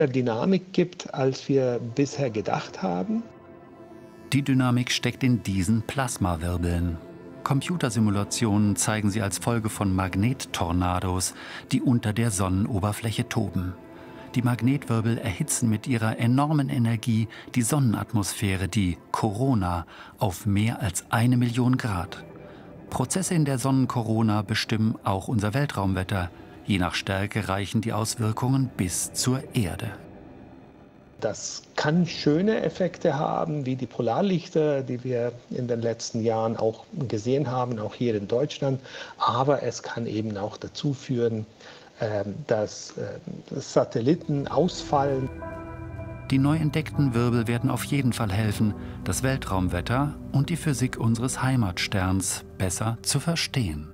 Dynamik gibt, als wir bisher gedacht haben. Die Dynamik steckt in diesen Plasmawirbeln. Computersimulationen zeigen sie als Folge von Magnettornados, die unter der Sonnenoberfläche toben. Die Magnetwirbel erhitzen mit ihrer enormen Energie die Sonnenatmosphäre, die Korona, auf mehr als 1 Million Grad. Prozesse in der Sonnenkorona bestimmen auch unser Weltraumwetter. Je nach Stärke reichen die Auswirkungen bis zur Erde. Das kann schöne Effekte haben, wie die Polarlichter, die wir in den letzten Jahren auch gesehen haben, auch hier in Deutschland. Aber es kann eben auch dazu führen, dass Satelliten ausfallen. Die neu entdeckten Wirbel werden auf jeden Fall helfen, das Weltraumwetter und die Physik unseres Heimatsterns besser zu verstehen.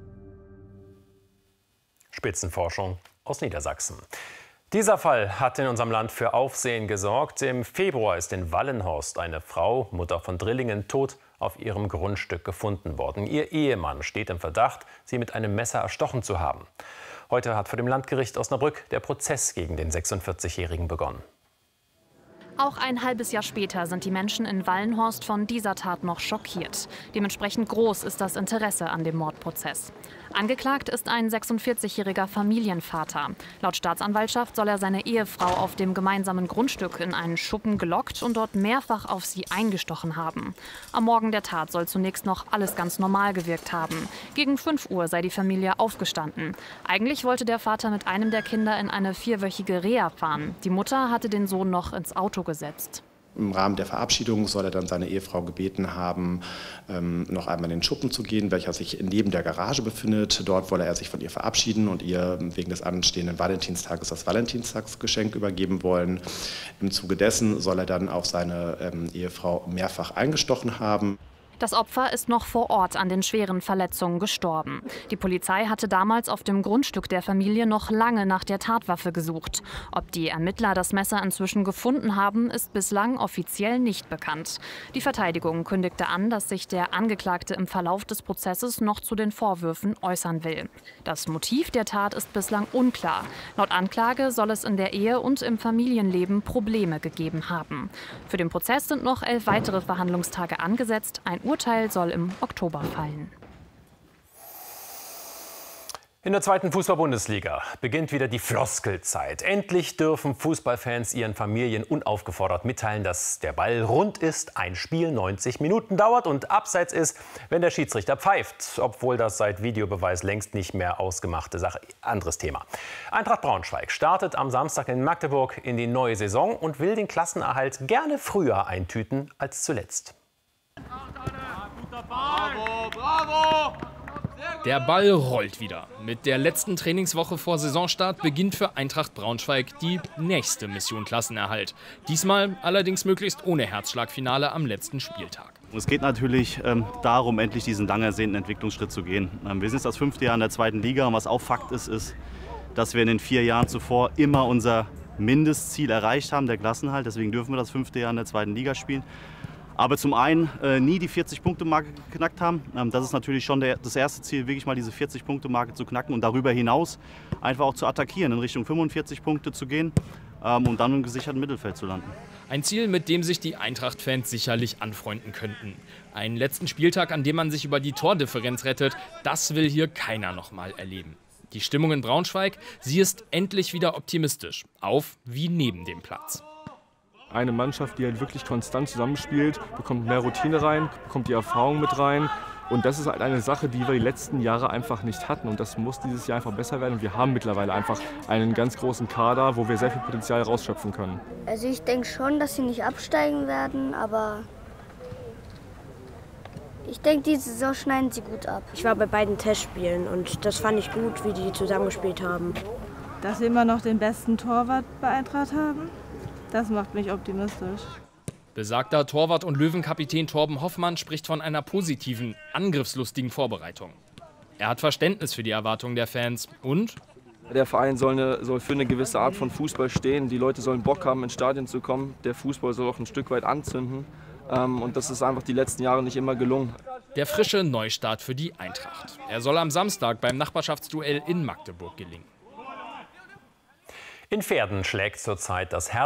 Spitzenforschung aus Niedersachsen. Dieser Fall hat in unserem Land für Aufsehen gesorgt. Im Februar ist in Wallenhorst eine Frau, Mutter von Drillingen, tot auf ihrem Grundstück gefunden worden. Ihr Ehemann steht im Verdacht, sie mit einem Messer erstochen zu haben. Heute hat vor dem Landgericht Osnabrück der Prozess gegen den 46-Jährigen begonnen. Auch ein halbes Jahr später sind die Menschen in Wallenhorst von dieser Tat noch schockiert. Dementsprechend groß ist das Interesse an dem Mordprozess. Angeklagt ist ein 46-jähriger Familienvater. Laut Staatsanwaltschaft soll er seine Ehefrau auf dem gemeinsamen Grundstück in einen Schuppen gelockt und dort mehrfach auf sie eingestochen haben. Am Morgen der Tat soll zunächst noch alles ganz normal gewirkt haben. Gegen 5 Uhr sei die Familie aufgestanden. Eigentlich wollte der Vater mit einem der Kinder in eine 4-wöchige Reha fahren. Die Mutter hatte den Sohn noch ins Auto gesetzt. Im Rahmen der Verabschiedung soll er dann seine Ehefrau gebeten haben, noch einmal in den Schuppen zu gehen, welcher sich neben der Garage befindet. Dort wolle er sich von ihr verabschieden und ihr wegen des anstehenden Valentinstages das Valentinstagsgeschenk übergeben wollen. Im Zuge dessen soll er dann auch seine Ehefrau mehrfach eingestochen haben. Das Opfer ist noch vor Ort an den schweren Verletzungen gestorben. Die Polizei hatte damals auf dem Grundstück der Familie noch lange nach der Tatwaffe gesucht. Ob die Ermittler das Messer inzwischen gefunden haben, ist bislang offiziell nicht bekannt. Die Verteidigung kündigte an, dass sich der Angeklagte im Verlauf des Prozesses noch zu den Vorwürfen äußern will. Das Motiv der Tat ist bislang unklar. Laut Anklage soll es in der Ehe und im Familienleben Probleme gegeben haben. Für den Prozess sind noch 11 weitere Verhandlungstage angesetzt. Ein Urteil soll im Oktober fallen. In der 2. Fußball-Bundesliga beginnt wieder die Floskelzeit. Endlich dürfen Fußballfans ihren Familien unaufgefordert mitteilen, dass der Ball rund ist, ein Spiel 90 Minuten dauert und abseits ist, wenn der Schiedsrichter pfeift. Obwohl das seit Videobeweis längst nicht mehr ausgemachte Sache. Anderes Thema. Eintracht Braunschweig startet am Samstag in Magdeburg in die neue Saison und will den Klassenerhalt gerne früher eintüten als zuletzt. Bravo, bravo! Der Ball rollt wieder. Mit der letzten Trainingswoche vor Saisonstart beginnt für Eintracht Braunschweig die nächste Mission Klassenerhalt. Diesmal allerdings möglichst ohne Herzschlagfinale am letzten Spieltag. Es geht natürlich darum, endlich diesen lang ersehnten Entwicklungsschritt zu gehen. Wir sind jetzt das 5. Jahr in der 2. Liga und was auch Fakt ist, dass wir in den 4 Jahren zuvor immer unser Mindestziel erreicht haben, der Klassenerhalt. Deswegen dürfen wir das 5. Jahr in der 2. Liga spielen. Aber zum einen nie die 40-Punkte-Marke geknackt haben. Das ist natürlich schon das erste Ziel, wirklich mal diese 40-Punkte-Marke zu knacken und darüber hinaus einfach auch zu attackieren, in Richtung 45 Punkte zu gehen und dann im gesicherten Mittelfeld zu landen. Ein Ziel, mit dem sich die Eintracht-Fans sicherlich anfreunden könnten. Einen letzten Spieltag, an dem man sich über die Tordifferenz rettet, das will hier keiner noch mal erleben. Die Stimmung in Braunschweig, sie ist endlich wieder optimistisch, auf wie neben dem Platz. Eine Mannschaft, die halt wirklich konstant zusammenspielt, bekommt mehr Routine rein, bekommt die Erfahrung mit rein. Und das ist halt eine Sache, die wir die letzten Jahre einfach nicht hatten. Und das muss dieses Jahr einfach besser werden. Und wir haben mittlerweile einfach einen ganz großen Kader, wo wir sehr viel Potenzial rausschöpfen können. Also ich denke schon, dass sie nicht absteigen werden, aber ich denke, diese Saison schneiden sie gut ab. Ich war bei beiden Testspielen und das fand ich gut, wie die zusammengespielt haben. Dass wir immer noch den besten Torwart bei Eintracht haben. Das macht mich optimistisch. Besagter Torwart und Löwenkapitän Torben Hoffmann spricht von einer positiven, angriffslustigen Vorbereitung. Er hat Verständnis für die Erwartungen der Fans und der Verein soll für eine gewisse Art von Fußball stehen. Die Leute sollen Bock haben, ins Stadion zu kommen. Der Fußball soll auch ein Stück weit anzünden. Und das ist einfach die letzten Jahre nicht immer gelungen. Der frische Neustart für die Eintracht. Er soll am Samstag beim Nachbarschaftsduell in Magdeburg gelingen. In Verden schlägt zurzeit das Herz